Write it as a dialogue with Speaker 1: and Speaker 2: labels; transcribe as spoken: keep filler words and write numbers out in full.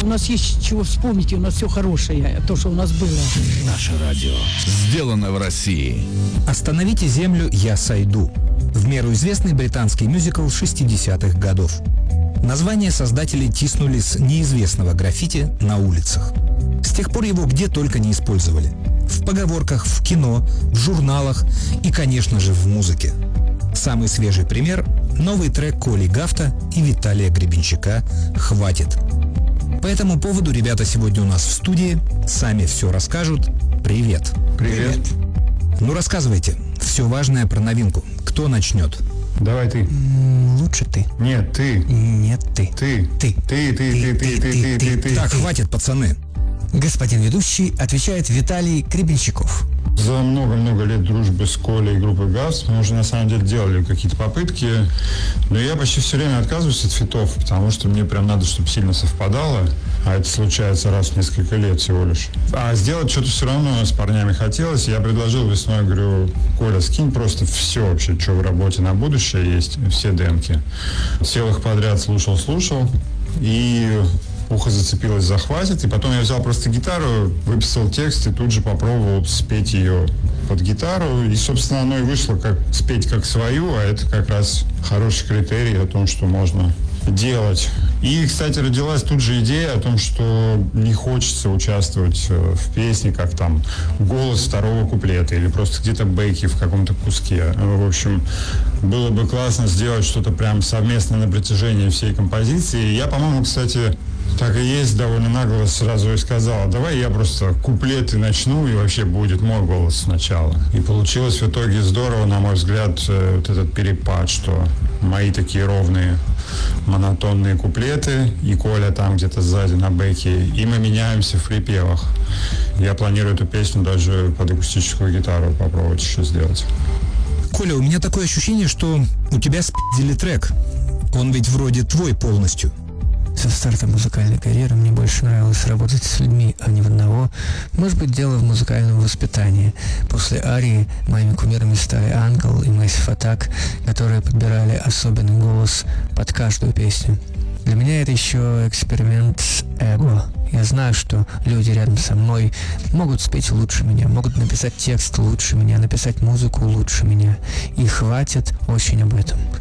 Speaker 1: У нас есть чего вспомнить, и у нас все хорошее, то, что у нас было.
Speaker 2: Наше радио. Сделано в России.
Speaker 3: «Остановите землю, я сойду». В меру известный британский мюзикл шестидесятых годов. Название создатели тиснули с неизвестного граффити на улицах. С тех пор его где только не использовали. В поговорках, в кино, в журналах и, конечно же, в музыке. Самый свежий пример – новый трек Коли Гафта и Виталия Гребенщика «Хватит». По этому поводу ребята сегодня у нас в студии, сами все расскажут. Привет.
Speaker 4: Привет.
Speaker 3: Ну рассказывайте, все важное про новинку. Кто начнет?
Speaker 4: Давай ты.
Speaker 5: Лучше ты.
Speaker 4: Нет, ты.
Speaker 5: Нет, ты.
Speaker 4: Ты.
Speaker 5: Ты.
Speaker 4: Ты, ты, ты, ты, ты, ты, ты, ты.
Speaker 3: Так, хватит, пацаны.
Speaker 5: Господин ведущий, отвечает Виталий Гребенщиков.
Speaker 4: За много-много лет дружбы с Колей и группой ГАЗ мы уже на самом деле делали какие-то попытки, но я почти все время отказываюсь от фитов, потому что мне прям надо, чтобы сильно совпадало, а это случается раз в несколько лет всего лишь. А сделать что-то все равно с парнями хотелось. Я предложил весной, говорю: Коля, скинь просто все вообще, что в работе на будущее есть, все демки. Сел их подряд, слушал-слушал, и ухо зацепилось за «Хватит», и потом я взял просто гитару, выписал текст и тут же попробовал спеть ее под гитару, и, собственно, оно и вышло как спеть как свою, а это как раз хороший критерий о том, что можно делать. И, кстати, родилась тут же идея о том, что не хочется участвовать в песне, как там голос второго куплета или просто где-то бэки в каком-то куске. В общем, было бы классно сделать что-то прям совместно на протяжении всей композиции. Я, по-моему, кстати, так и есть, довольно нагло сразу и сказал: давай я просто куплеты начну, и вообще будет мой голос сначала. И получилось в итоге здорово, на мой взгляд, вот этот перепад, что мои такие ровные монотонные куплеты, и Коля там где-то сзади на бэке, и мы меняемся в припевах. Я планирую эту песню даже под акустическую гитару попробовать еще сделать.
Speaker 3: Коля, у меня такое ощущение, что у тебя спиздили трек. Он ведь вроде твой полностью.
Speaker 5: Со старта музыкальной карьеры мне больше нравилось работать с людьми, а не в одного. Может быть, дело в музыкальном воспитании. После «Арии» моими кумирами стали Анкл и Massive Attack, которые подбирали особенный голос под каждую песню. Для меня это еще эксперимент с эго. Я знаю, что люди рядом со мной могут спеть лучше меня, могут написать текст лучше меня, написать музыку лучше меня. И «Хватит» очень об этом.